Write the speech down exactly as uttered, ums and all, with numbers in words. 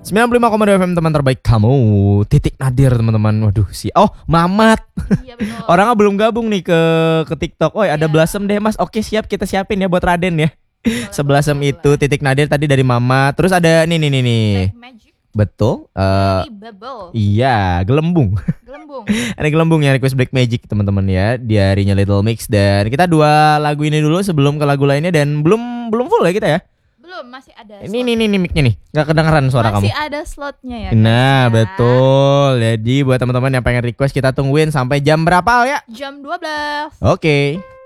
sembilan puluh lima koma dua F M teman terbaik kamu. Titik Nadir teman-teman. Waduh si Oh Mamat. Iya betul. Orangnya belum gabung nih ke ke TikTok. Oh ada Iya. Blossom deh mas. Oke siap kita siapin ya buat Raden ya. Boleh, Sebelasem boleh, itu boleh. Titik Nadir tadi dari Mama. Terus ada nih nih nih nih. Black Magic. Betul. eh Ini bubble. iya gelembung. Gelembung. Ada gelembung ya request Black Magic teman-teman ya. Diarinya Little Mix. Dan kita dua lagu ini dulu sebelum ke lagu lainnya. Dan belum belum full ya kita ya. Belum, masih ada. Ini nih nih nih mic-nya nih. Gak kedengeran suara masih kamu. ada slotnya ya. Nah guys, ya. betul. Jadi buat teman-teman yang pengen request kita tungguin sampai jam berapa Al ya? Jam dua belas. Oke.